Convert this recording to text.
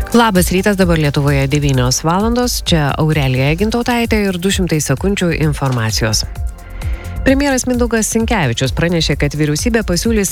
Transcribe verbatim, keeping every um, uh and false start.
Labas rytas, dabar Lietuvoje devynios valandos, čia Aurelija Gintautaitė ir du šimtai sekundžių informacijos. Premjeras Mindaugas Sinkevičius pranešė, kad vyriausybė pasiūlys